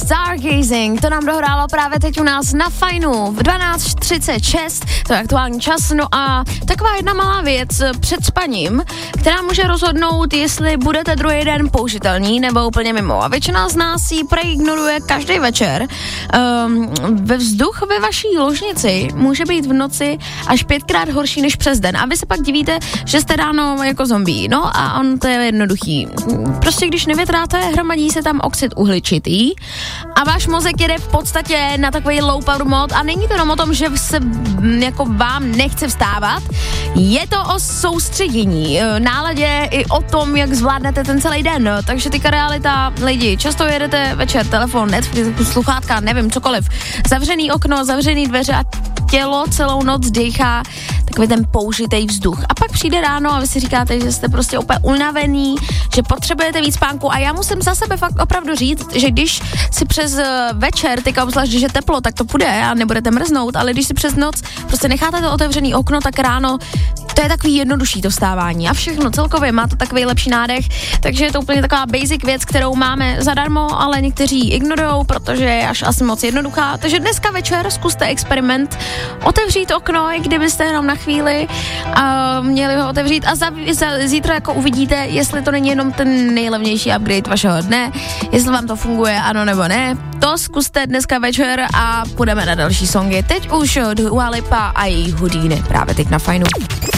Stargazing, to nám dohrálo právě teď u nás na Fajnu v 12:36, to je aktuální čas, no a taková jedna malá věc před spaním, která může rozhodnout, jestli budete druhý den použitelní nebo úplně mimo. A většina z nás ji preignoruje každý večer. Ve vzduch ve vaší ložnici může být v noci až 5krát horší než přes den. A vy se pak divíte, že jste ráno jako zombie. No a on to je jednoduchý. Prostě když nevětráte, hromadí se tam oxid uhličitý a váš mozek jede v podstatě na takový low power mod a není to jenom o tom, že se jako vám nechce vstávat, je to o soustředění, náladě i o tom, jak zvládnete ten celý den. Takže teďka realita, lidi, často jedete večer, telefon, Netflix, sluchátka, nevím, cokoliv, zavřený okno, zavřený dveře a tělo celou noc dýchá takový ten použitej vzduch. A pak přijde ráno a vy si říkáte, že jste prostě úplně unavený, že potřebujete víc spánku. A já musím za sebe fakt opravdu říct, že když si přes večer, teďka obzvlášť, že je teplo, tak to půjde a nebudete mrznout, ale když si přes noc prostě necháte to otevřený okno, tak ráno to je takový jednodušší to vstávání a všechno celkově má to takový lepší nádech, takže je to úplně taková basic věc, kterou máme zadarmo, ale někteří ignorujou, protože je až asi moc jednoduchá. Takže dneska večer zkuste experiment, otevřít okno, i kdybyste jenom na chvíli měli ho otevřít a zítra jako uvidíte, jestli to není jenom ten nejlevnější upgrade vašeho dne, jestli vám to funguje, ano nebo ne. To zkuste dneska večer a půjdeme na další songy. Teď už Dua Lipa a její Houdini právě teď na Fajnu.